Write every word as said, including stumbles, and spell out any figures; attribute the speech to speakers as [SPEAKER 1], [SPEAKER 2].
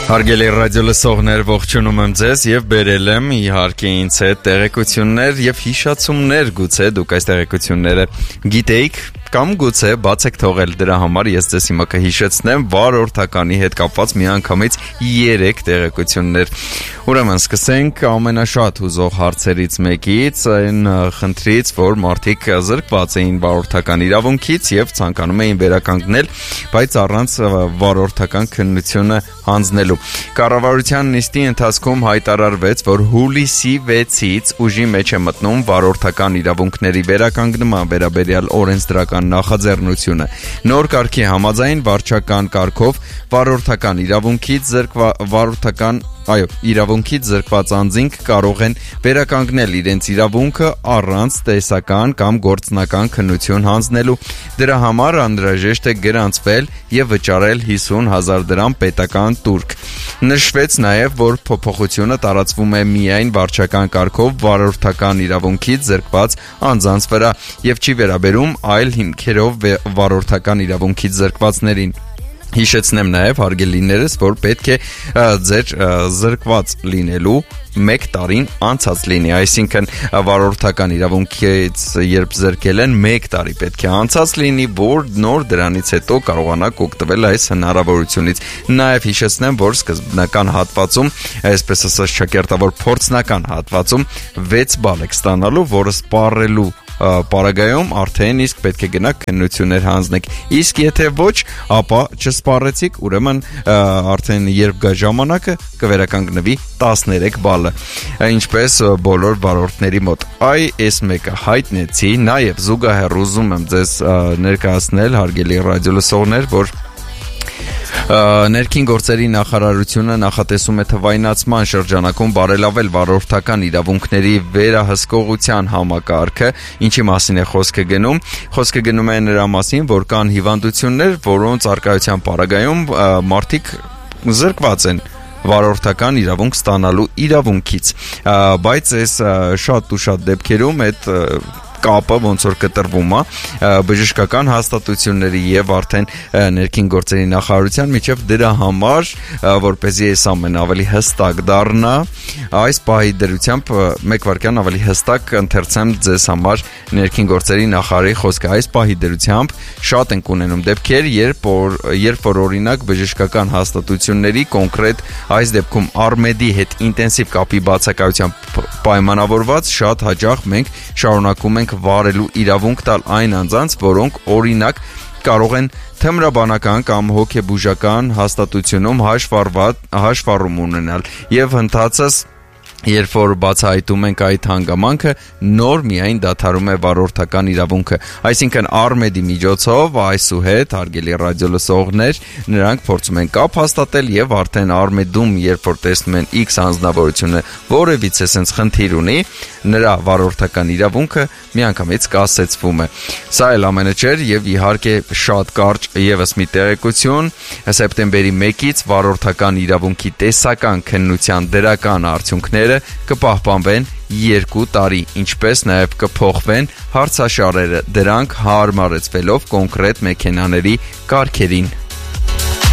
[SPEAKER 1] Հարգելի ռադիո լսողներ, ողջունում եմ ձեզ եւ բերել եմ իհարկե ինձ հետ տեղեկություններ եւ հիշացումներ, գուցե դուք այս տեղեկությունները գիտեիք կամ գուցե բաց եք թողել, դրա համար ես ձեզ հիմա կհիշեցնեմ վարորդականի հետ կապված միանգամից երեք տեղեկություններ։ Ուրեմն սկսենք ամենաշատ հուզող հարցերից մեկից, այն խնդրից, որ մարդիկ զրկված էին վարորդական իրավունքից եւ ցանկանում էին վերականգնել, բայց առանց վարորդական քննությունը հանձնելու։ Կառավարության նիստի ընթացքում հայտարարվեց, որ հուլիսի վեցից ուժի մեջ է մտնում վարորդական իրավունքների վերականգնման վերաբերյալ օրենսդրական նախաձեռնությունը։ Նոր կարգի համաձայն վարչական կարգով վարորդական իրավունքից զրկվա վարորդական Այո, իրավունքից զրկված անձինք կարող են վերականգնել իրենց իրավունքը առանց տեսական կամ գործնական քննություն հանձնելու։ Դրա համար անհրաժեշտ է գրանցվել եւ վճարել հիսուն հազար դրամ պետական տուրք։ Նշվեց նաեւ, որ փոփոխությունը տարածվում է միայն վարչական կարգով վարորդական իրավունքից զրկված անձանց վրա եւ չի վերաբերում այլ հիմքերով վարորդական իրավունքից զրկվածներին։ Հիշեցնեմ նաև հարգելիներս, որ պետք է ձեր զրկված լինելու մեկ տարին անցած լինի, այսինքն վարորդական իրավունքից երբ զրկել են մեկ տարի պետք է անցած լինի, որ նոր դրանից հետո կարողանաք օգտվել այս հնարավորությունից։ Նաև հիշեցնեմ, որ սկզբնական հատվածում, այսպես ասած ճակերտավոր փորձնական հատվածում վեց բալ եք ստանալու, որը սպառելու պարագայում արդեն իսկ պետք է գնաք քննություններ հանձնեք, իսկ եթե ոչ, ապա չսպառեցիք, ուրեմն արդեն երբ գա ժամանակը կվերականգնվի տասներեք բալը, ինչպես բոլոր վարորդների մոտ։ Այ այս մեկը հայտնեցի, նաև զուգահեռ ուզում եմ ձեզ ներկայացնել, հարգելի ռադիո լսողներ, որ Ներքին գործերի նախարարությունը նախատեսում է թվայնացման շրջանակում բարելավել վարորդական իրավունքների վերահսկողության համակարգը, ինչի մասին է խոսքը գնում։ Խոսքը գնում է նրա մասին, որ կան հիվանդություններ, որոնց առկայության պարագայում մարդիկ զրկված են վարորդական իրավունք ստանալու իրավունքից, բայց այս շատ ու շատ դեպքերում այդ կապը ոնց որ կտրվում է բժշկական հաստատությունների եւ արդեն ներքին գործերի նախարարության միջև դրա համար, որպեսզի այս ամենը ավելի հստակ դառնա, այս պահի դրությամբ մեկ վայրկյան ավելի հստակ ընթերցեմ ձեզ համար ներքին գործերի նախարարի խոսքը։ Այս պահի դրությամբ շատ ենք ունենում դեպքեր, երբ որ երբ որ օրինակ բժշկական հաստատությունների կոնկրետ այս դեպքում Արմեդի հետ ինտենսիվ կապի բացակայությամբ պայմանավորված շատ հաճախ մենք շարունակում ենք վարելու իրավունք տալ այն անձանց, որոնք օրինակ կարող են թմրաբանական կամ հոգեբուժական հաստատությունում հաշվառում ունենալ եւ հնդածս երբ որ բացահայտում ենք այդ հանգամանքը, նոր միայն դադարում է վարորդական իրավունքը։ Այսինքն Արմեդի միջոցով այսուհետ հարգելի ռադիո լսողներ, նրանք փորձում են կապ հաստատել եւ արդեն Արմեդում, երբ որ տեսնում են X անձնավորությունը որևիցե sense խնդիր ունի, նրա վարորդական իրավունքը միանգամից կասեցվում է։ Սա էլ ամենը չէր եւ իհարկե շատ կարճ եւս մի տեղեկություն, սեպտեմբերի մեկից վարորդական իրավունքի տեսական քննության դրական արդյունքները կպահպանվեն երկու տարի, ինչպես նաև կփոխվեն հարցաշարերը, դրանք հարմարեցվելով կոնկրետ մեքենաների կարգերին։